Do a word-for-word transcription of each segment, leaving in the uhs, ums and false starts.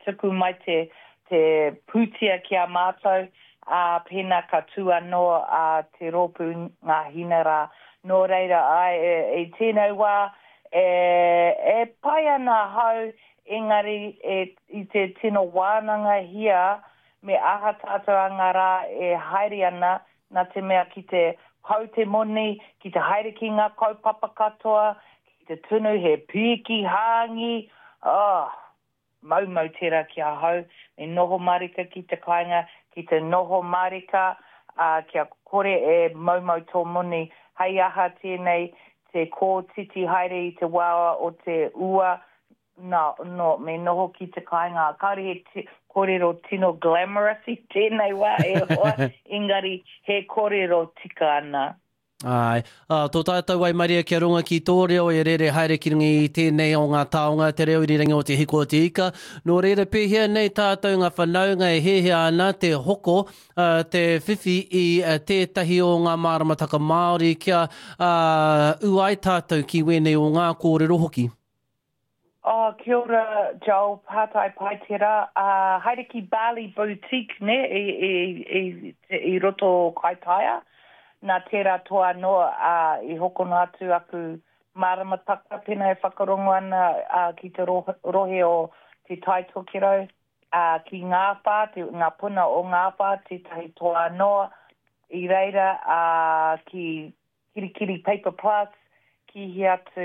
tuku mai te, te pūtia ki a mātou, a pēnā ka tua noa a te rōpū ngā hinara. Nō reira ai e, e tēnei wā, e, e pai ana hau, engari e, i te tino wānanga hia, me aha tātou angara e haere ana, nā te mea ki te hau te moni, ki te haere ki ngā kaupapa katoa, ki te tunu he pīki hāngi, oh, mau mau tērā ki a hau, me noho marika ki te kāinga, ki te noho marika, uh, kia kore e mau mau tō moni, hei aha tēnei, te kō titi haere i te wāwa o te ua, no, no, me noho ki te kāinga, kāre he te kōrero tino glamorous i tēnei wā e hoa, engari he kōrero tika ana. Ai, uh, tō tātou ai Maria kia runga ki tō reo e rere haere ki rungi i tēnei o ngā taonga, te reo i rangi o te hiko te ika. Nō rere pēhea nei tātou ngā whanaunga e hehea ana te hoko, uh, te whiwhi i uh, tētahi o ngā māramataka Māori kia uh, uai tātou ki wene o ngā kōrero hoki. Oh, kia ora, Joel, pātai pai tērā. Uh, haere ki Bali Boutique, ne, i, i, i, i roto Kaitaia. Nā tērā toa noa uh, i hokono atu aku māramataka pēnā e whakarongo ana uh, ki te rohe, rohe o te tai tokiro uh, ki ngāwha, te, ngā puna o ngāwha, te tahi toa noa i reira uh, ki Kirikiri Paper Plus, ki hi atu,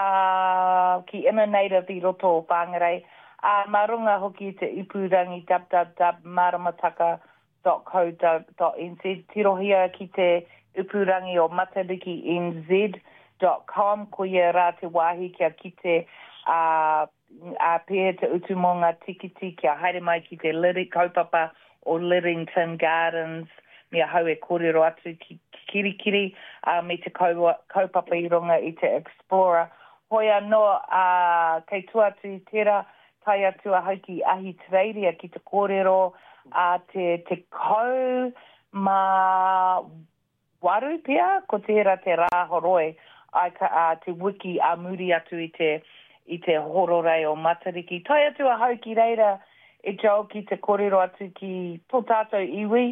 uh, ki Emanator i roto o Whangarei. Uh, marunga hoki te ipurangi w w w dot māramataka dot co dot n z. Tirohia ki te upurangi o matariki n z dot com, ko ia rā te wāhi kia ki te uh, a pēhe te utumonga tikiti kia haere mai ki te liri, kaupapa o Liddington Gardens, mea hau e kōrero atu ki Kirikiri, uh, me te kaupapa i runga i te Explorer. Hoia noa, uh, kei tuatu i tērā, tai atu a hauki ahi treiria ki te kōrero, uh, te, te kau ma waru pia, ko tērā te rāhoroe, ai ka, uh, te wiki a muri atu i te, i te hororei o Matariki. Tai atu a hauki reira e jau ki te kōrero atu ki tō tātou iwi,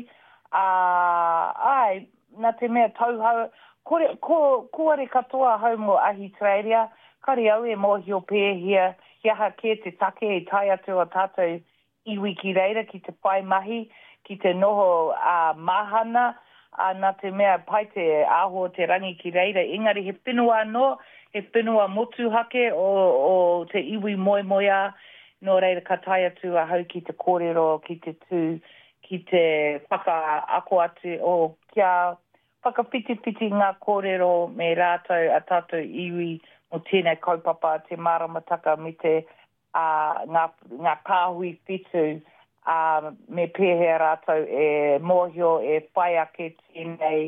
uh, ai, nā te mea tauhau, kore, ko, kore katoa hau mo ahi treiria, kari au e mohio pēhia, hiaha ke te take e tai atu a tātou iwi ki reira, ki te pai mahi, ki te noho uh, mahana, uh, nā te mea pai te aho te rangi ki reira. Engari he whenua no, he whenua motuhake o, o te iwi moi moia, no reira ka tai atu a hau ki te kōrero, ki te tū, ki te whaka ako atu o kia whakawhiti-whiti ngā kōrero me rātou a tātou iwi o tēnei kaupapa, te māramataka me te uh, ngā, ngā kāhui whitu, uh, me pēhea rātou e mōhio e whai ake tēnei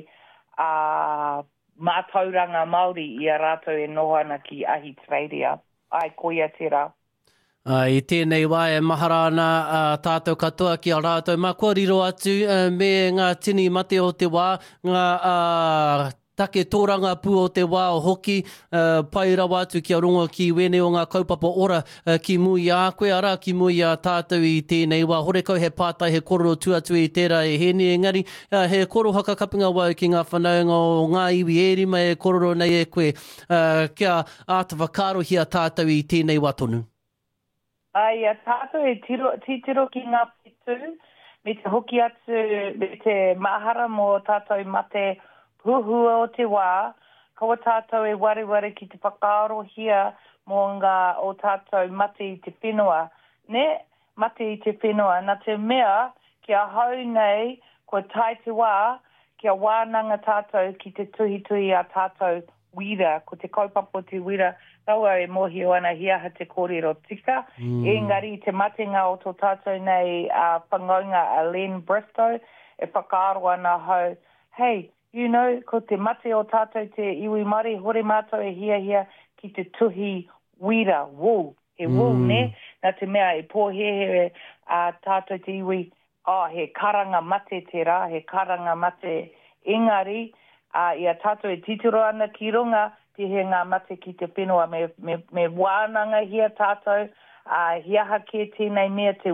uh, mātauranga Māori i a rātou e noho ana ki ahi treiria. Ai, koia tērā. Uh, I tēnei wā e maharana uh, tātou katoa ki a rātou. Mā kua riro atu uh, me ngā tini mate o te wā, ngā uh, take tōranga pū o te wā o hoki, uh, pai rawa atu ki a rongo ki wene o ngā kaupapa ora uh, ki mui a koe ara ki mui a tātou i tēnei wā. Hore kau he pātai he kororo tu atu i tērā e hene engari, uh, he koro hakakapinga wau ki ngā whanaunga o ngā iwi e rima e kororo nei e koe, uh, kia ātawa kārohia tātou i tēnei wā tonu. Ai, a tātou e tiro, titiro ki ngā pitu, me te hoki atu, me te mahara mō tātou mate huhua o te wā, kaua tātou e ware ware ki te whakaarohia mō ngā o tātou mate i te whenua. Ne, mate i te whenua, nā te mea, kia hau nei, ko tai te wā, kia wānanga tātou ki te tuhi tuhi a tātou wira, ko te kaupapa o te wira, taua e mohio ana hiaha te kōrero tika. Mm. Engari te matenga o tō tātou nei uh, whangaunga a Len Bristow e whakaaro ana hau, hey, you know, ko te mate o tātou te iwi mare, hore mātou e hia hia ki te tuhi wira, wool, he wool, mm. ne? Nā te mea e pōhehe uh, tātou te iwi, oh, he karanga mate te rā, he karanga mate engari, uh, ia tātou e titiro ana ki runga, te he ngā mate ki te whenua me, me, me wānanga hia tātou, uh, hiaha ke tēnei mea te